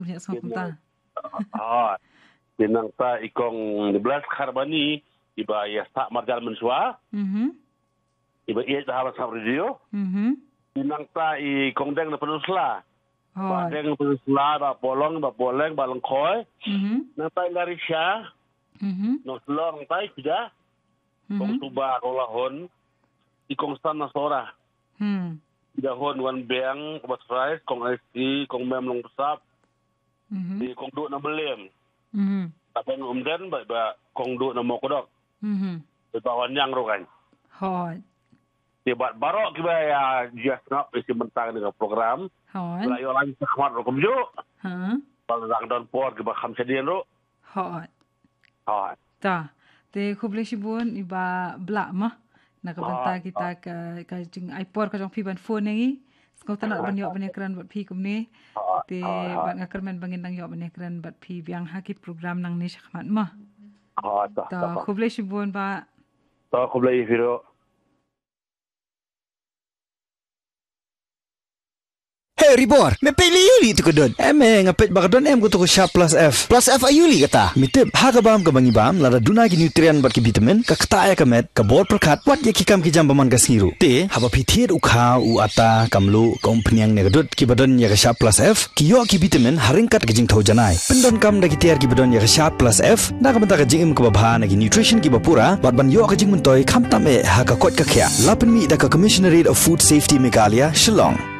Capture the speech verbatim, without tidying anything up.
Punya semua Ah, Pinang ta ikong nibelas karbani iba ya sak marjal mensua. Mhm. Iba iya tahabat sa radio. Mhm. Pinang ta ikong deng na penusla. Oh. Ba deng penusla ba polong ba poleng ba lengkoy. Mhm. Nang ta ngarisya. Mhm. No slong ta ida. Kong tuba kolahon ikong stan na sora. Hmm. Ida hon wan beng kubas rice kong I C kong mem long besap. Mhm. Di kong du na belem. Mhm. Tapos umden ba ba kong du na mo kodok. Mhm. Bawan yang ro kan. Hot. Tiba barok kiba ya just ngap isi mentang dengan program. Hot. Layo lang sa khamar ro kumjo. Ha. Balang don por kiba khamsa din ro. Hot. Ha. Ta. Te kuble sibun iba blak mah. Nakabanta kita ka ka jing ipor ka jong piban phone ngi. Skau tanak ban yok ban ekran bat pi kumni. Te ban ngakermen bangin nang yok ban ekran bat pi biang hakit program nang ni syakmat mah. Ha ta. Ta kuble sibun ba. Ta kuble ifiro. Hey Ribor, me peli yuli tu kedon. Eme ngapet bakadon em kutu Sharp Plus F. Plus F ayuli kata. Mitip ha kabam ka bangibam lada duna ki nutrien bat ki vitamin ka kata ya kamet ka bor perkat wat ye kikam ki jam baman ka siru. Te haba pithiet ukha u ata kamlu kompanyang ne kedot ki badon ya ka Sharp Plus F ki yo ki vitamin haringkat ki jing thau janai. Pendon kam da ki tiar ki badon ya ka Sharp Plus F na ka menta ka jing im ka babha na ki nutrition ki bapura bat ban yo ka jing muntoi kham tam e ha ka kot ka khya. Lapen mi da ka Commissionerate of Food Safety Megalia Shillong.